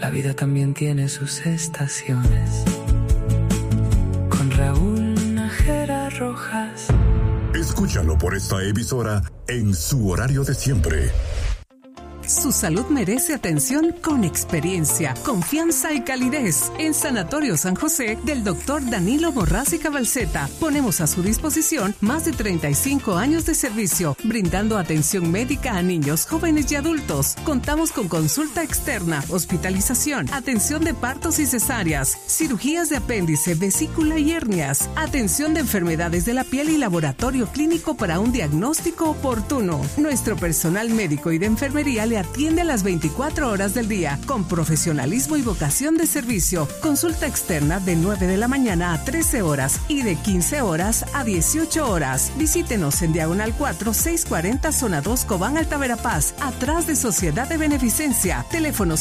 La vida también tiene sus estaciones. Con Raúl Nájera Rojas. Escúchalo por esta emisora en su horario de siempre. Su salud merece atención con experiencia, confianza y calidez. En Sanatorio San José del Dr. Danilo Borrás y Cabalceta ponemos a su disposición más de 35 años de servicio, brindando atención médica a niños, jóvenes y adultos. Contamos con consulta externa, hospitalización, atención de partos y cesáreas, cirugías de apéndice, vesícula y hernias, atención de enfermedades de la piel y laboratorio clínico para un diagnóstico oportuno. Nuestro personal médico y de enfermería le atiende a las 24 horas del día con profesionalismo y vocación de servicio. Consulta externa de 9 de la mañana a 13 horas y de 15 horas a 18 horas. Visítenos en Diagonal 4, 640 Zona 2, Cobán, Alta Verapaz, atrás de Sociedad de Beneficencia. Teléfono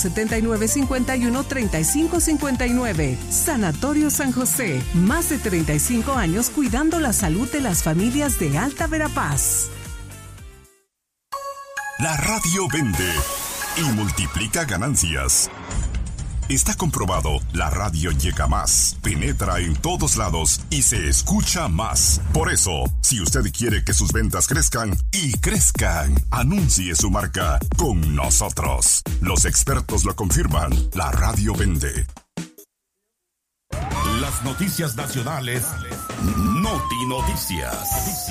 7951-3559. Sanatorio San José. Más de 35 años cuidando la salud de las familias de Alta Verapaz. La radio vende y multiplica ganancias. Está comprobado, la radio llega más, penetra en todos lados y se escucha más. Por eso, si usted quiere que sus ventas crezcan y crezcan, anuncie su marca con nosotros. Los expertos lo confirman, la radio vende. Las noticias nacionales, Noti Noticias.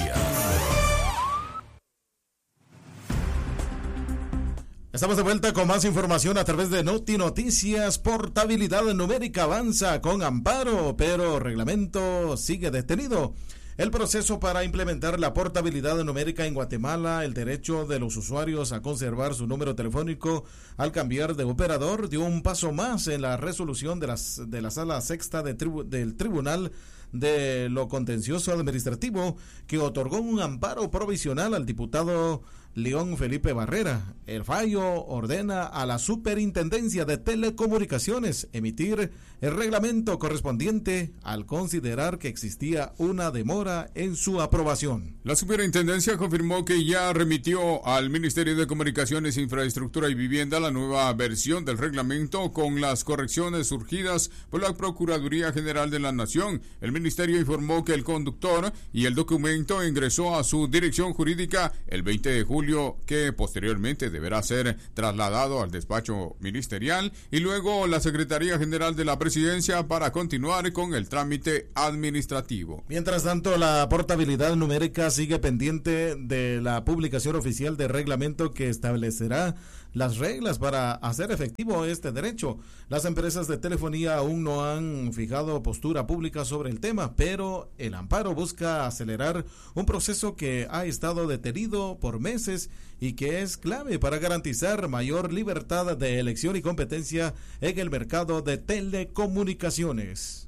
Estamos de vuelta con más información a través de Noti Noticias. Portabilidad numérica avanza con amparo, pero reglamento sigue detenido. El proceso para implementar la portabilidad numérica en Guatemala, el derecho de los usuarios a conservar su número telefónico al cambiar de operador, dio un paso más en la resolución de la Sala Sexta del Tribunal de lo Contencioso Administrativo, que otorgó un amparo provisional al diputado León Felipe Barrera. El fallo ordena a la Superintendencia de Telecomunicaciones emitir el reglamento correspondiente al considerar que existía una demora en su aprobación. La Superintendencia confirmó que ya remitió al Ministerio de Comunicaciones, Infraestructura y Vivienda la nueva versión del reglamento con las correcciones surgidas por la Procuraduría General de la Nación. El Ministerio informó que el conductor y el documento ingresó a su dirección jurídica el 20 de julio, que posteriormente deberá ser trasladado al despacho ministerial y luego la Secretaría General de la Presidencia para continuar con el trámite administrativo. Mientras tanto, la portabilidad numérica sigue pendiente de la publicación oficial del reglamento que establecerá las reglas para hacer efectivo este derecho. Las empresas de telefonía aún no han fijado postura pública sobre el tema, pero el amparo busca acelerar un proceso que ha estado detenido por meses y que es clave para garantizar mayor libertad de elección y competencia en el mercado de telecomunicaciones.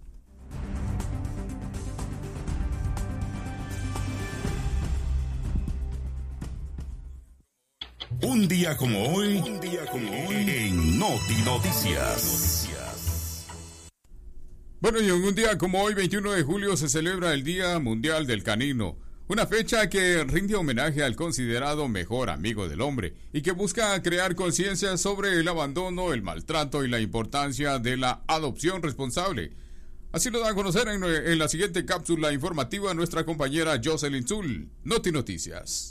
Un día como hoy, en Noti Noticias. Bueno, y en un día como hoy, 21 de julio, se celebra el Día Mundial del Canino. Una fecha que rinde homenaje al considerado mejor amigo del hombre y que busca crear conciencia sobre el abandono, el maltrato y la importancia de la adopción responsable. Así lo da a conocer en la siguiente cápsula informativa nuestra compañera Jocelyn Zul, Noti Noticias.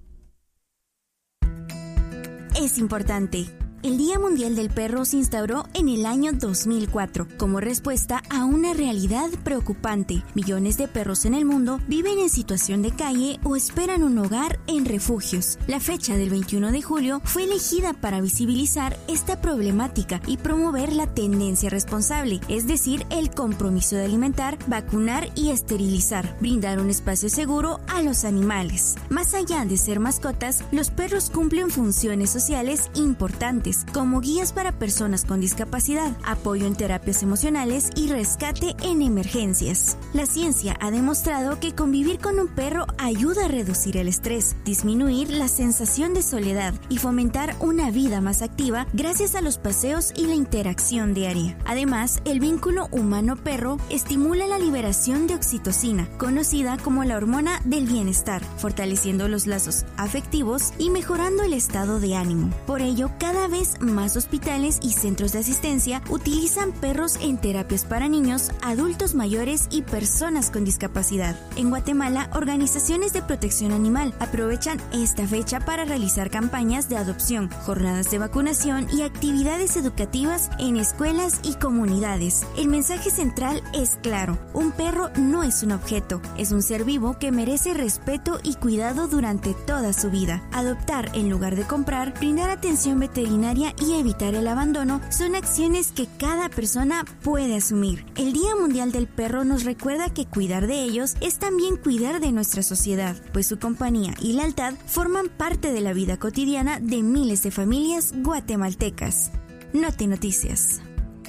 Es importante. El Día Mundial del Perro se instauró en el año 2004 como respuesta a una realidad preocupante. Millones de perros en el mundo viven en situación de calle o esperan un hogar en refugios. La fecha del 21 de julio fue elegida para visibilizar esta problemática y promover la tendencia responsable, es decir, el compromiso de alimentar, vacunar y esterilizar, brindar un espacio seguro a los animales. Más allá de ser mascotas, los perros cumplen funciones sociales importantes, como guías para personas con discapacidad, apoyo en terapias emocionales y rescate en emergencias. La ciencia ha demostrado que convivir con un perro ayuda a reducir el estrés, disminuir la sensación de soledad y fomentar una vida más activa gracias a los paseos y la interacción diaria. Además, el vínculo humano-perro estimula la liberación de oxitocina, conocida como la hormona del bienestar, fortaleciendo los lazos afectivos y mejorando el estado de ánimo. Por ello, cada vez vez más hospitales y centros de asistencia utilizan perros en terapias para niños, adultos mayores y personas con discapacidad. En Guatemala, organizaciones de protección animal aprovechan esta fecha para realizar campañas de adopción, jornadas de vacunación y actividades educativas en escuelas y comunidades. El mensaje central es claro: un perro no es un objeto, es un ser vivo que merece respeto y cuidado durante toda su vida. Adoptar en lugar de comprar, brindar atención veterinaria y evitar el abandono son acciones que cada persona puede asumir. El Día Mundial del Perro nos recuerda que cuidar de ellos es también cuidar de nuestra sociedad, pues su compañía y lealtad forman parte de la vida cotidiana de miles de familias guatemaltecas. Noti Noticias.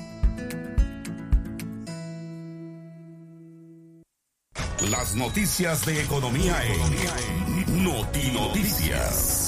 Las noticias de economía en Noti Noticias.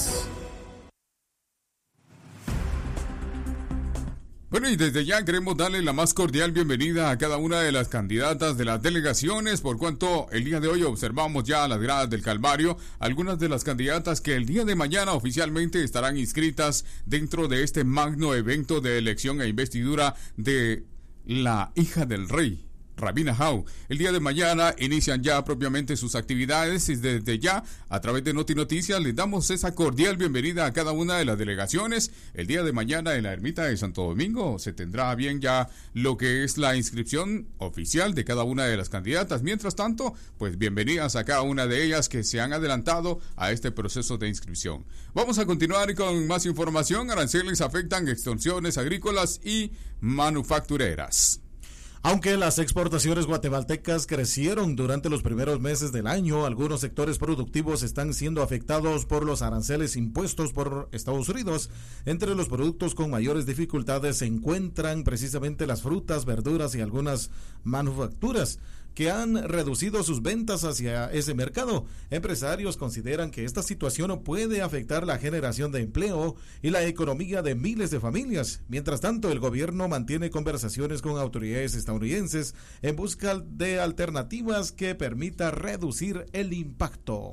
Bueno, y desde ya queremos darle la más cordial bienvenida a cada una de las candidatas de las delegaciones, por cuanto el día de hoy observamos ya a las gradas del Calvario algunas de las candidatas que el día de mañana oficialmente estarán inscritas dentro de este magno evento de elección e investidura de la hija del rey, Rabina Jau. El día de mañana inician ya propiamente sus actividades y desde ya, a través de Noti Noticias, les damos esa cordial bienvenida a cada una de las delegaciones. El día de mañana en la Ermita de Santo Domingo se tendrá bien ya lo que es la inscripción oficial de cada una de las candidatas. Mientras tanto, pues bienvenidas a cada una de ellas que se han adelantado a este proceso de inscripción. Vamos a continuar con más información. Aranceles afectan extorsiones agrícolas y manufactureras. Aunque las exportaciones guatemaltecas crecieron durante los primeros meses del año, algunos sectores productivos están siendo afectados por los aranceles impuestos por Estados Unidos. Entre los productos con mayores dificultades se encuentran precisamente las frutas, verduras y algunas manufacturas que han reducido sus ventas hacia ese mercado. Empresarios consideran que esta situación puede afectar la generación de empleo y la economía de miles de familias. Mientras tanto, el gobierno mantiene conversaciones con autoridades estadounidenses en busca de alternativas que permitan reducir el impacto.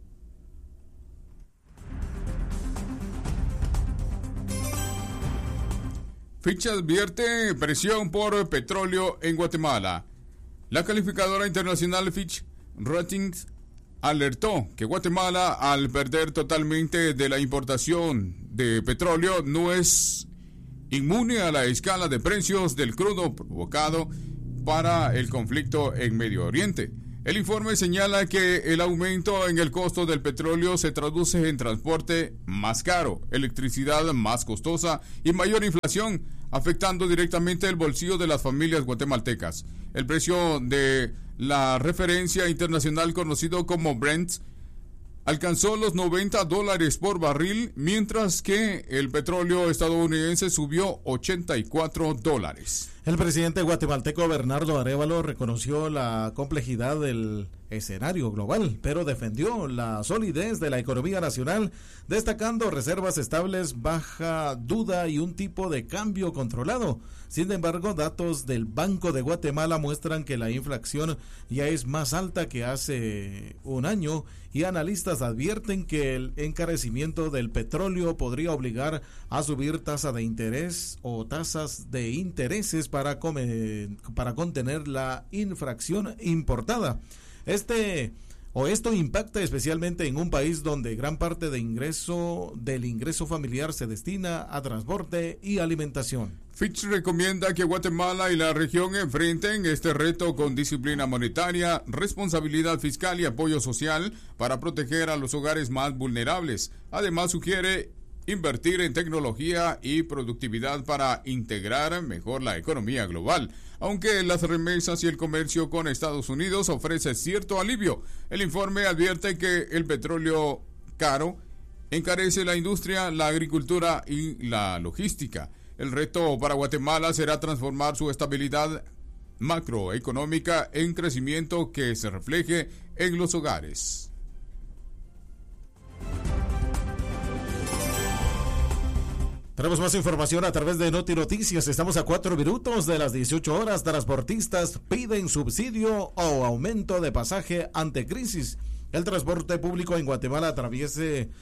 Fitch advierte presión por petróleo en Guatemala. La calificadora internacional Fitch Ratings alertó que Guatemala, al perder totalmente de la importación de petróleo, no es inmune a la escala de precios del crudo provocado para el conflicto en Medio Oriente. El informe señala que el aumento en el costo del petróleo se traduce en transporte más caro, electricidad más costosa y mayor inflación, afectando directamente el bolsillo de las familias guatemaltecas. El precio de la referencia internacional conocido como Brent alcanzó los $90 por barril, mientras que el petróleo estadounidense subió $84. El presidente guatemalteco Bernardo Arévalo reconoció la complejidad del escenario global, pero defendió la solidez de la economía nacional, destacando reservas estables, baja duda y un tipo de cambio controlado. Sin embargo, datos del Banco de Guatemala muestran que la inflación ya es más alta que hace un año y analistas advierten que el encarecimiento del petróleo podría obligar a subir tasa de interés o tasas de intereses para contener la inflación importada. Esto impacta especialmente en un país donde gran parte del ingreso familiar se destina a transporte y alimentación. Fitch recomienda que Guatemala y la región enfrenten este reto con disciplina monetaria, responsabilidad fiscal y apoyo social para proteger a los hogares más vulnerables. Además, sugiere invertir en tecnología y productividad para integrar mejor la economía global. Aunque las remesas y el comercio con Estados Unidos ofrece cierto alivio, el informe advierte que el petróleo caro encarece la industria, la agricultura y la logística. El reto para Guatemala será transformar su estabilidad macroeconómica en crecimiento que se refleje en los hogares. Tenemos más información a través de Noti Noticias. Estamos a 4 minutos de las 18 horas. Transportistas piden subsidio o aumento de pasaje ante crisis. El transporte público en Guatemala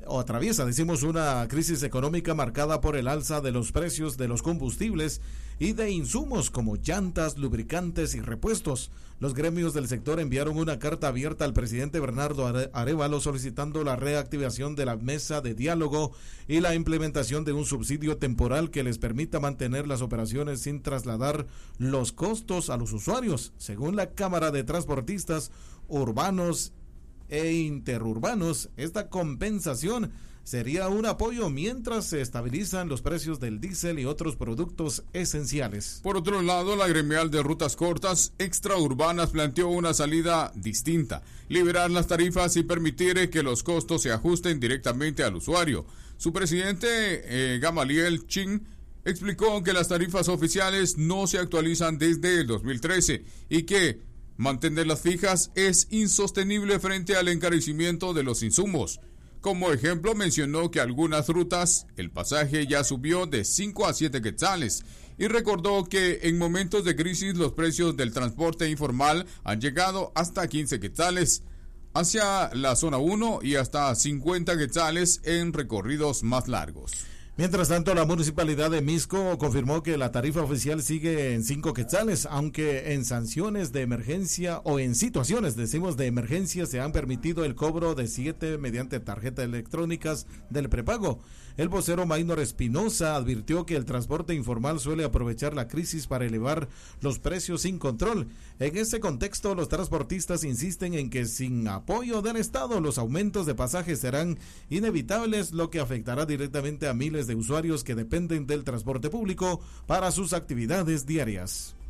decimos, una crisis económica marcada por el alza de los precios de los combustibles y de insumos como llantas, lubricantes y repuestos. Los gremios del sector enviaron una carta abierta al presidente Bernardo Arévalo solicitando la reactivación de la mesa de diálogo y la implementación de un subsidio temporal que les permita mantener las operaciones sin trasladar los costos a los usuarios. Según la Cámara de Transportistas Urbanos e Interurbanos, esta compensación sería un apoyo mientras se estabilizan los precios del diésel y otros productos esenciales. Por otro lado, la gremial de rutas cortas extraurbanas planteó una salida distinta: liberar las tarifas y permitir que los costos se ajusten directamente al usuario. Su presidente, Gamaliel Chin, explicó que las tarifas oficiales no se actualizan desde el 2013 y que mantenerlas fijas es insostenible frente al encarecimiento de los insumos. Como ejemplo, mencionó que algunas rutas el pasaje ya subió de 5 a 7 quetzales y recordó que en momentos de crisis los precios del transporte informal han llegado hasta 15 quetzales hacia la zona 1 y hasta 50 quetzales en recorridos más largos. Mientras tanto, la municipalidad de Misco confirmó que la tarifa oficial sigue en 5 quetzales, aunque en sanciones de emergencia o en situaciones, de emergencia, se han permitido el cobro de 7 mediante tarjetas electrónicas del prepago. El vocero Maynor Espinosa advirtió que el transporte informal suele aprovechar la crisis para elevar los precios sin control. En ese contexto, los transportistas insisten en que sin apoyo del Estado, los aumentos de pasajes serán inevitables, lo que afectará directamente a miles de usuarios que dependen del transporte público para sus actividades diarias.